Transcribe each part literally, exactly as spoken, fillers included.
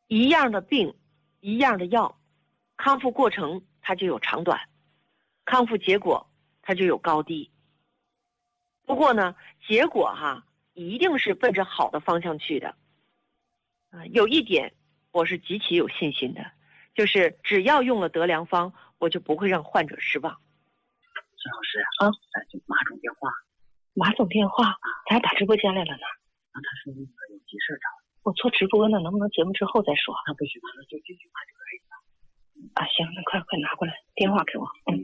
一样的病，一样的药，康复过程它就有长短，康复结果它就有高低。不过呢，结果哈一定是奔着好的方向去的。啊，有一点我是极其有信心的，就是只要用了德良方，我就不会让患者失望。 孙老师啊，咱就马总电话。 马总电话，咱打直播间来了呢。 啊，他说那个有急事找我做直播呢，能不能节目之后再说？ 他不许，他说就这句话就可以了。 啊，行，那快快拿过来，电话给我。嗯，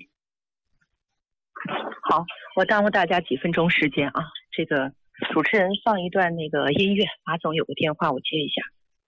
好，我耽误大家几分钟时间啊。这个主持人放一段那个音乐，马总有个电话，我接一下。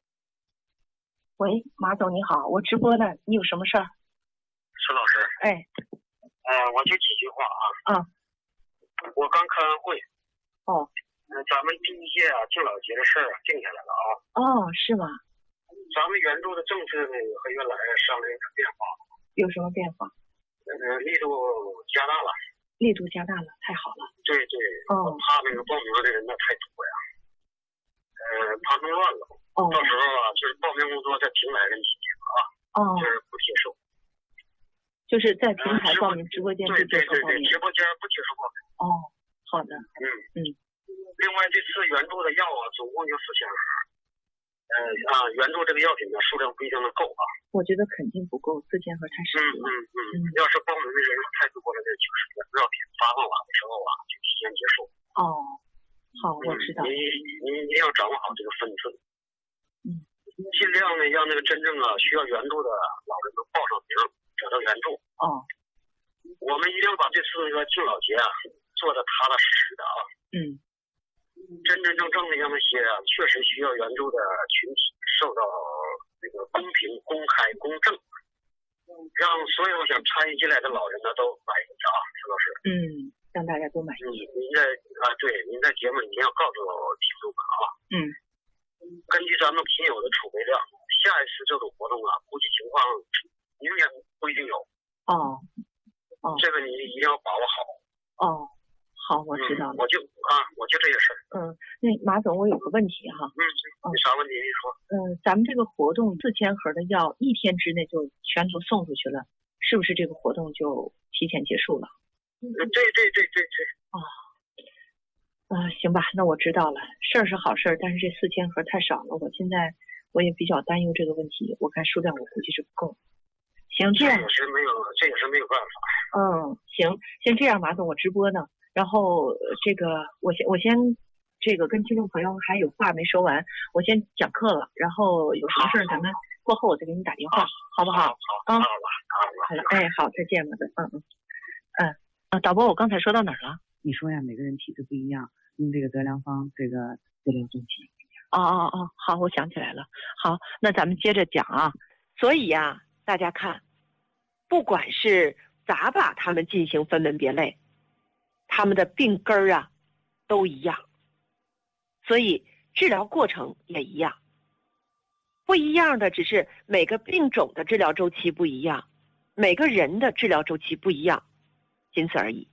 喂，马总你好，我直播呢，你有什么事儿？ 孙老师， 哎， 呃，我就几句话啊。 啊。 我刚开完会。 哦。 嗯、呃，咱们第一届啊敬老节的事儿啊定下来了啊。 哦，是吗？ 咱们援助的政策呢和原来商量有点变化。 有什么变化？ 呃，力度加大了。 力度加大了，太好了。 对对。 哦。 我怕那个报名的人呢太多呀，呃，怕弄乱了。 哦。 到时候啊，就是报名工作在平台上进行啊。 哦。 就是不接受。 就是在平台报名，直播间不接受报名。 对对对对，直播间不接受报名。 哦，好的。 嗯嗯。 另外，这次援助的药啊，总共就四千盒。呃啊，援助这个药品的数量不一定能够啊。 我觉得肯定不够，四千盒太少了。 嗯嗯嗯。嗯要是报名的人数太多了，这就是药品发放完了之后啊，就提前结束。 哦，好，我知道。 你你一定要掌握好这个分寸。 嗯。 尽量呢，让那个真正啊需要援助的老人能报上名，得到援助。 哦。 我们一定要把这次那个敬老节啊做得踏踏实实的啊。 嗯。 真真正正的让那些啊确实需要援助的群体受到这个公平、公开、公正，让所有想参与进来的老人呢都满意啊，石老师。 嗯，让大家都满意。 你您在啊，对，您在节目里您要告诉听众们啊。 嗯。 根据咱们现有的储备量，下一次这种活动啊，估计情况明年不一定有。 哦。哦。 这个你一定要把握好。 哦。好，我知道了。 嗯、我就啊，我就这些事儿。 嗯，那马总，我有个问题哈。 嗯，有啥问题你说？ 嗯，咱们这个活动四千盒的药一天之内就全都送出去了，是不是这个活动就提前结束了？ 嗯，对对对对对。 哦，啊，行吧，那我知道了。事儿是好事儿，但是这四千盒太少了，我现在我也比较担忧这个问题。我看数量我估计是不够。行，这样这也是没有，这也是没有办法。 嗯，行，先这样，马总，我直播呢。然后这个我先我先这个跟听众朋友还有话没说完，我先讲课了，然后有什么事儿咱们过后我再给你打电话，好不好？ 好，好，好了， 好了，哎，好，再见，马总，嗯嗯嗯啊，导播，我刚才说到哪儿了？ 你说呀，每个人体质不一样，用这个德良方这个治疗周期。 哦哦哦，好，我想起来了。好，那咱们接着讲啊。所以呀，大家看，不管是咋把他们进行分门别类，他们的病根儿啊都一样，所以治疗过程也一样。不一样的只是每个病种的治疗周期不一样，每个人的治疗周期不一样，仅此而已。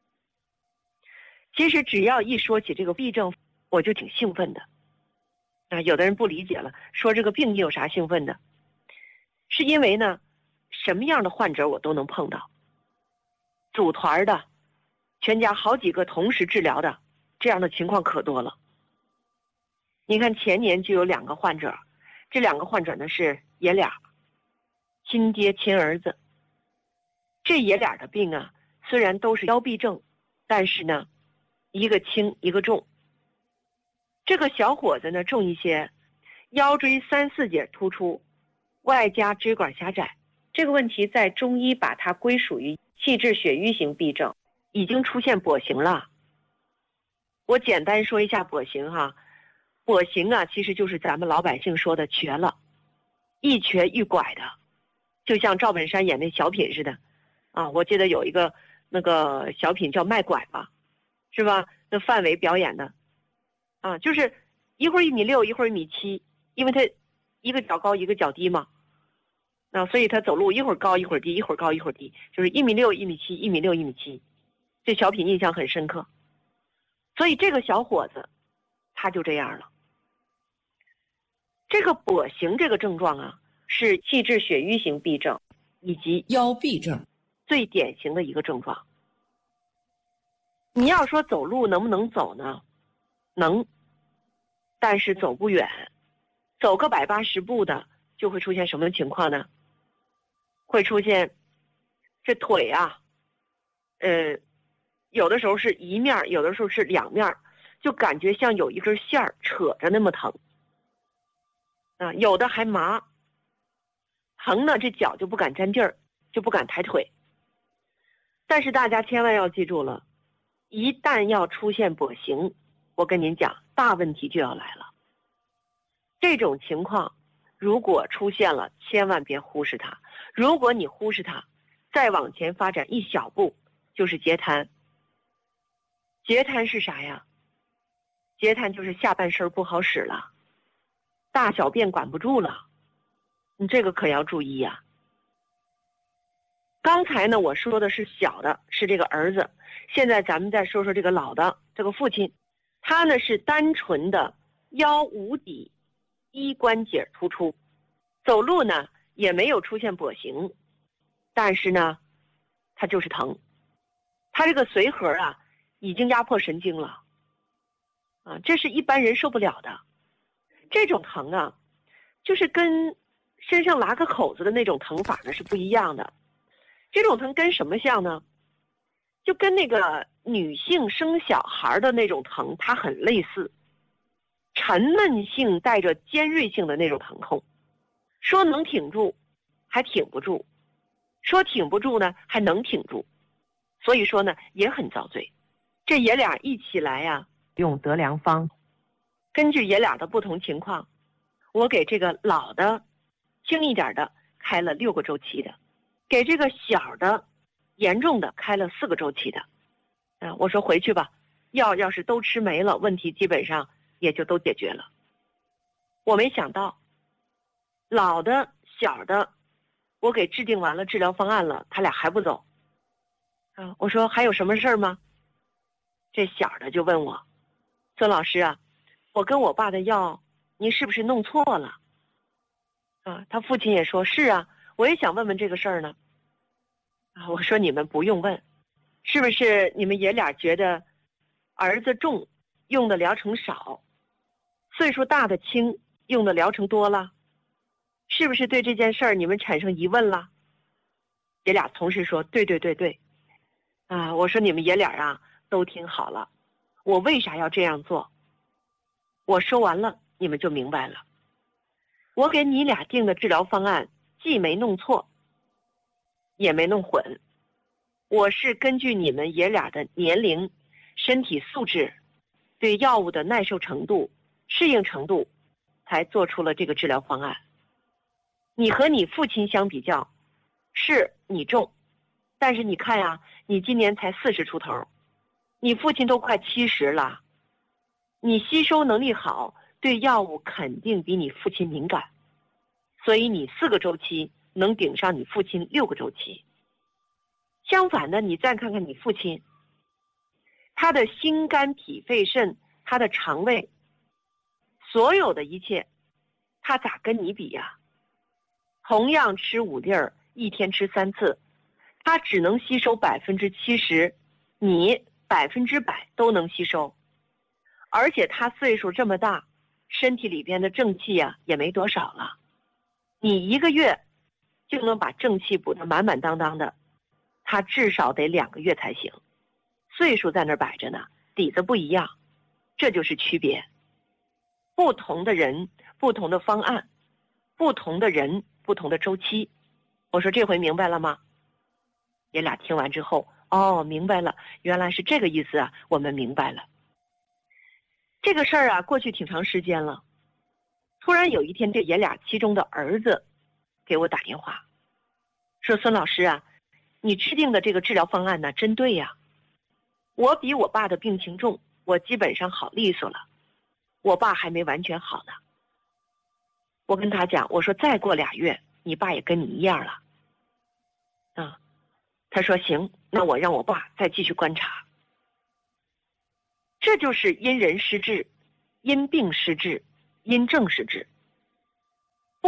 其实只要一说起这个痹症，我就挺兴奋的。啊，有的人不理解了，说这个病你有啥兴奋的？是因为呢，什么样的患者我都能碰到，组团的，全家好几个同时治疗的，这样的情况可多了。你看前年就有两个患者，这两个患者呢是爷俩，亲爹亲儿子。这爷俩的病啊，虽然都是腰痹症，但是呢，一个轻一个重。这个小伙子呢重一些，腰椎三四节突出，外加椎管狭窄。这个问题在中医把它归属于气滞血瘀型痹症，已经出现跛行了。我简单说一下跛行哈，跛行啊其实就是咱们老百姓说的瘸了，一瘸一拐的，就像赵本山演那小品似的啊。我记得有一个那个小品叫卖拐吧，是吧？那范伟表演的啊，就是一会儿一米六，一会儿一米七，因为他一个脚高一个脚低嘛，啊，所以他走路一会儿高一会儿低，一会儿高一会儿低，就是一米六一米七，一米六一米七。这小品印象很深刻。所以这个小伙子他就这样了。 这个跛行这个症状啊，是气滞血瘀型痹症以及腰痹症最典型的一个症状。你要说走路能不能走呢？能，但是走不远，走个百八十步的就会出现什么情况呢？会出现这腿啊，呃，有的时候是一面，有的时候是两面，就感觉像有一根线儿扯着那么疼啊，有的还麻，疼呢，这脚就不敢沾地儿，就不敢抬腿。但是大家千万要记住了，一旦要出现跛行，我跟您讲，大问题就要来了。这种情况如果出现了，千万别忽视它。如果你忽视它，再往前发展一小步，就是截瘫。截瘫是啥呀？截瘫就是下半身不好使了，大小便管不住了。你这个可要注意呀。刚才呢，我说的是小的，是这个儿子。现在咱们再说说这个老的，这个父亲，他呢是单纯的腰无底，衣关节突出，走路呢也没有出现跛行，但是呢，他就是疼。他这个髓核啊，已经压迫神经了，啊，这是一般人受不了的。这种疼啊，就是跟身上拉个口子的那种疼法呢是不一样的。这种疼跟什么像呢？就跟那个女性生小孩的那种疼，它很类似，沉闷性带着尖锐性的那种疼痛。说能挺住，还挺不住；说挺不住呢，还能挺住。所以说呢，也很遭罪。这爷俩一起来呀、啊，用德良方，根据爷俩的不同情况，我给这个老的轻一点的开了六个周期的，给这个小的严重的开了四个周期的。啊，我说回去吧，药要是都吃没了，问题基本上也就都解决了。我没想到老的小的我给制定完了治疗方案了，他俩还不走啊。我说还有什么事儿吗？这小的就问我，孙老师啊，我跟我爸的药您是不是弄错了啊？他父亲也说是啊，我也想问问这个事儿呢。啊，我说你们不用问，是不是你们爷俩觉得儿子重用的疗程少，岁数大的轻用的疗程多了？是不是对这件事儿你们产生疑问了？爷俩同时说对对对对。啊，我说你们爷俩啊都听好了，我为啥要这样做？我说完了你们就明白了。我给你俩定的治疗方案既没弄错也没弄混，我是根据你们爷俩的年龄、身体素质、对药物的耐受程度、适应程度才做出了这个治疗方案。你和你父亲相比较，是你重，但是你看呀、啊，你今年才四十出头，你父亲都快七十了，你吸收能力好，对药物肯定比你父亲敏感，所以你四个周期能顶上你父亲六个周期。相反的，你再看看你父亲，他的心肝脾肺肾，他的肠胃，所有的一切，他咋跟你比呀？同样吃五粒儿，一天吃三次，他只能吸收百分之七十，你百分之百都能吸收。而且他岁数这么大，身体里边的正气啊也没多少了，你一个月就能把正气补得满满当当的，他至少得两个月才行。岁数在那儿摆着呢，底子不一样，这就是区别。不同的人，不同的方案，不同的人，不同的周期。我说这回明白了吗？爷俩听完之后，哦，明白了，原来是这个意思啊，我们明白了。这个事儿啊，过去挺长时间了。突然有一天，这爷俩其中的儿子给我打电话，说孙老师啊，你制定的这个治疗方案呢，真对呀。我比我爸的病情重，我基本上好利索了，我爸还没完全好呢。我跟他讲，我说再过俩月，你爸也跟你一样了。啊，他说行，那我让我爸再继续观察。这就是因人施治，因病施治，因症施治。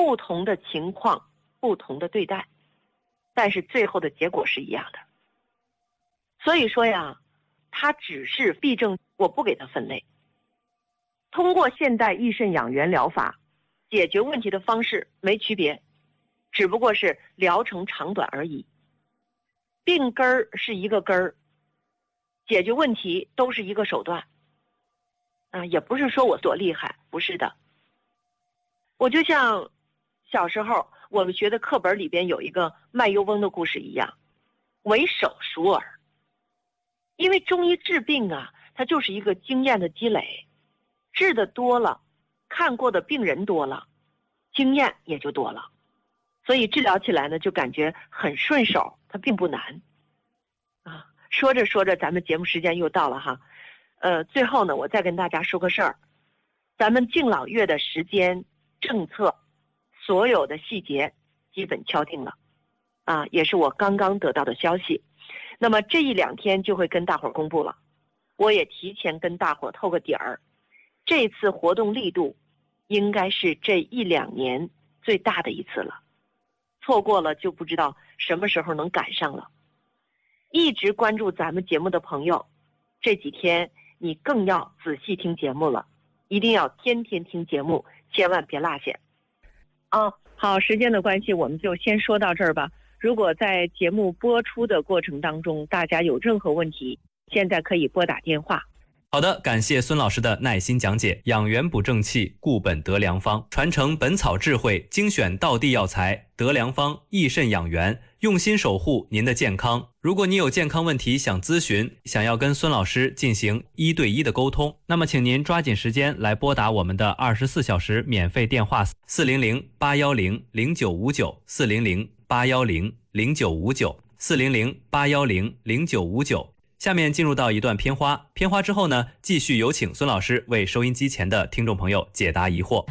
不同的情况不同的对待，但是最后的结果是一样的。所以说呀，它只是痹症，我不给它分类。通过现代益肾养元疗法解决问题的方式没区别，只不过是疗程长短而已。病根儿是一个根儿，解决问题都是一个手段。啊，也不是说我多厉害，不是的。我就像小时候我们学的课本里边有一个卖油翁的故事一样，为手熟耳。因为中医治病啊，它就是一个经验的积累，治的多了，看过的病人多了，经验也就多了，所以治疗起来呢就感觉很顺手，它并不难啊。说着说着咱们节目时间又到了哈，呃，最后呢我再跟大家说个事儿，咱们敬老院的时间政策所有的细节基本敲定了啊，也是我刚刚得到的消息。那么这一两天就会跟大伙儿公布了，我也提前跟大伙儿透个底儿，这次活动力度应该是这一两年最大的一次了，错过了就不知道什么时候能赶上了。一直关注咱们节目的朋友，这几天你更要仔细听节目了，一定要天天听节目，千万别落下。哦，好，时间的关系我们就先说到这儿吧。如果在节目播出的过程当中大家有任何问题，现在可以拨打电话。 好的，感谢孙老师的耐心讲解。养元补正气，固本得良方，传承本草智慧，精选道地药材，得良方益肾养元，用心守护您的健康。如果你有健康问题想咨询，想要跟孙老师进行一对一的沟通，那么请您抓紧时间来拨打我们的二十四小时免费电话四零零八幺零零九五九四零零八幺零零九五九四零零八幺零零九五九。下面进入到一段片花，片花之后呢，继续有请孙老师为收音机前的听众朋友解答疑惑。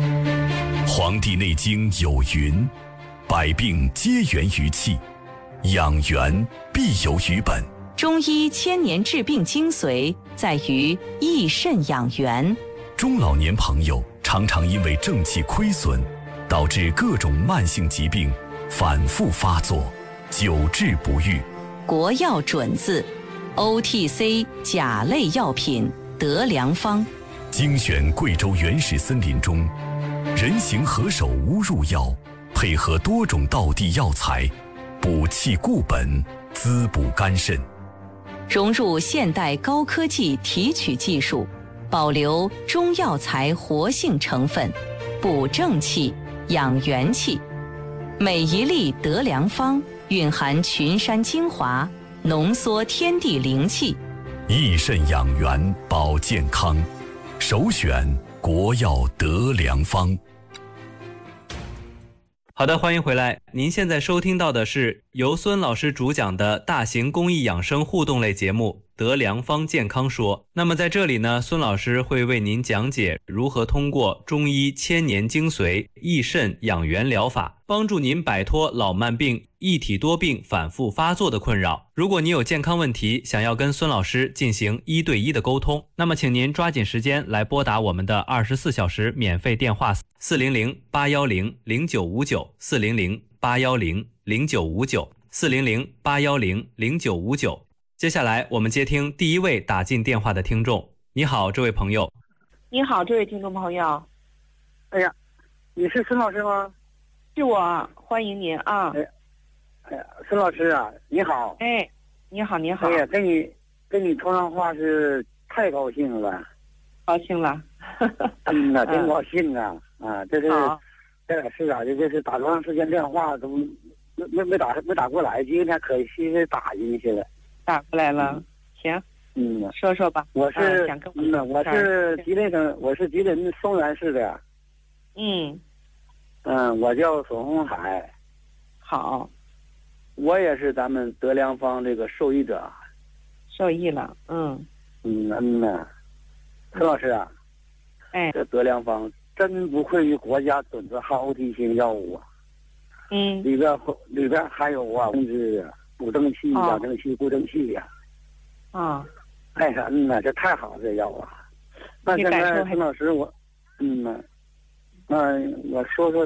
《黄帝内经》有云：百病皆源于气，养元必有于本。 中医千年治病精髓在于益肾养元。 中老年朋友常常因为正气亏损，导致各种慢性疾病反复发作，久治不愈。 国药准字O T C 甲类药品得良方， 精选贵州原始森林中人形何首乌入药，配合多种道地药材，补气固本，滋补肝肾。 融入现代高科技提取技术，保留中药材活性成分，补正气，养元气。每一粒得良方蕴含群山精华，浓缩天地灵气， 益肾养元保健康，首选国药得良方。 好的，欢迎回来。您现在收听到的是由孙老师主讲的大型公益养生互动类节目《得良方健康说》。那么在这里呢，孙老师会为您讲解如何通过中医千年精髓益肾养元疗法，帮助您摆脱老慢病、一体多病反复发作的困扰。如果你有健康问题，想要跟孙老师进行一对一的沟通，那么请您抓紧时间来拨打我们的二十四小时免费电话四零零八幺零零九五九四零零八幺零零九五九四零零八幺零零九五九。接下来我们接听第一位打进电话的听众。你好，这位朋友。 你好，这位听众朋友。 哎呀，你是孙老师吗？ 是我，欢迎您啊。 哎哎呀，孙老师啊，你好。 哎，你好，你好。 哎呀，跟你跟你通上话是太高兴了。 高兴了。 嗯呐，真高兴啊！啊，这是这俩事啊，这这是打多长时间电话都没没没打没打过来，今天可惜是打进去了。 打过来了，行。 嗯， 说说吧。 我是想跟嗯，我是吉林省，我是吉林松原市的。 嗯。 嗯，我叫孙红海。 好。 我也是咱们得良方这个受益者。 受益了，嗯。 嗯嗯呐，孙老师啊。 哎。 这得良方真不愧于国家准字号体型药物啊。 嗯。 里边里边还有啊，控制补正气、养正气、固正气呀。 啊。 哎呀，嗯呐，这太好了，这药啊。那现在孙老师我，嗯呐，那我说说